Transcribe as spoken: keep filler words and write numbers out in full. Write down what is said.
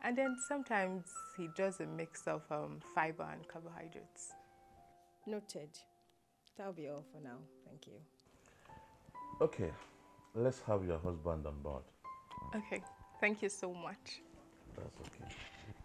And then sometimes he does a mix of um, fiber and carbohydrates. Noted. That'll be all for now. Thank you. Okay, let's have your husband on board. Okay, thank you so much. That's okay.